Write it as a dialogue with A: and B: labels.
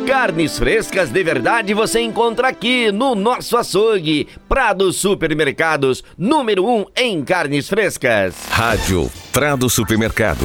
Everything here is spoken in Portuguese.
A: Carnes frescas de verdade você encontra aqui no nosso açougue. Prado Supermercados, número 1 em carnes frescas.
B: Rádio Prado Supermercado.